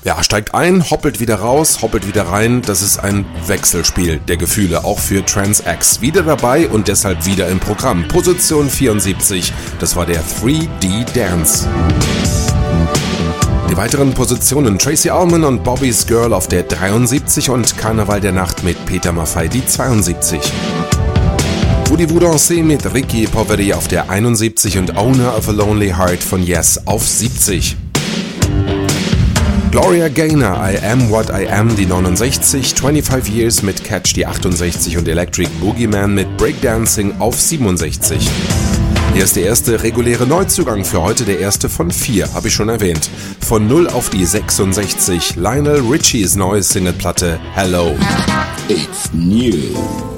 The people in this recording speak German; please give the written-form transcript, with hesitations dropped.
Ja, steigt ein, hoppelt wieder raus, hoppelt wieder rein. Das ist ein Wechselspiel der Gefühle, auch für Trans X. Wieder dabei und deshalb wieder im Programm. Position 74, das war der 3D Dance. Die weiteren Positionen: Tracy Ullman und Bobby's Girl auf der 73 und Karneval der Nacht mit Peter Maffay die 72. Voulez-vous danser mit Ricky Poveri auf der 71 und Owner of a Lonely Heart von Yes auf 70. Gloria Gaynor, I Am What I Am, die 69, 25 Years mit Catch, die 68 und Electric Boogeyman mit Breakdancing auf 67. Hier ist der erste reguläre Neuzugang für heute, der erste von 4, habe ich schon erwähnt. Von 0 auf die 66, Lionel Richies neue Singleplatte Hello. It's new.